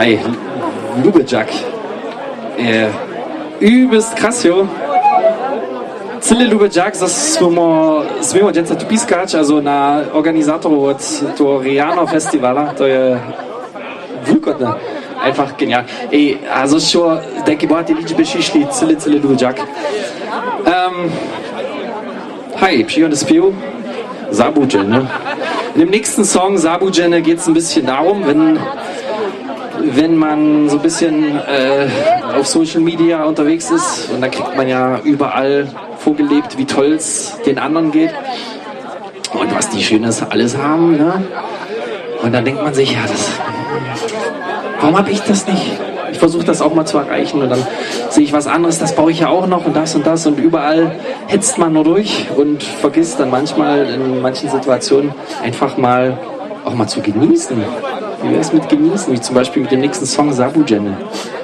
Hi, Lubejak. Übelst krass, jo. Cyle Lubejak, smo dženca tu piskač, also na organizátorov od toho Riano Festivala, to je vúkotné. Einfach genial. Ej, also schon, denke, bohate liczby przyszli, cyle Lubejak. Hi, przyjąłem Spiel. Sabudjen, ne? In dem nächsten Song, Sabudjen, geht es ein bisschen darum, wenn man so ein bisschen auf Social Media unterwegs ist und da kriegt man ja überall vorgelebt, wie toll es den anderen geht und was die Schönes alles haben, ne? Und dann denkt man sich, ja, warum habe ich das nicht? Ich versuche das auch mal zu erreichen und dann sehe ich was anderes, das baue ich ja auch noch und das und überall hetzt man nur durch und vergisst dann manchmal in manchen Situationen einfach mal auch mal zu genießen. Wie wäre es mit genießen? Wie zum Beispiel mit dem nächsten Song Sabudjen.